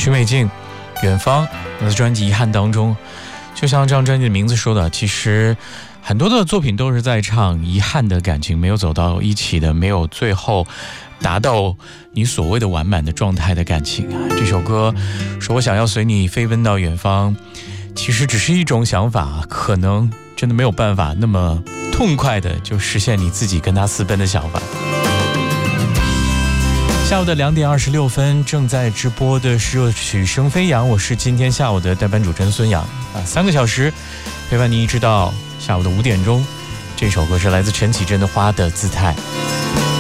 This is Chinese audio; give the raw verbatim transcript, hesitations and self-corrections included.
许美静，远方。我的专辑《遗憾》当中，就像这张专辑的名字说的，其实很多的作品都是在唱遗憾的感情，没有走到一起的，没有最后达到你所谓的完满的状态的感情啊。这首歌说我想要随你飞奔到远方，其实只是一种想法，可能真的没有办法那么痛快的就实现你自己跟他私奔的想法。下午的两点二十六分，正在直播的是热曲声飞扬，我是今天下午的代班主持人孙杨啊，三个小时陪伴你一直到下午的五点钟。这首歌是来自陈绮贞的《花的姿态》。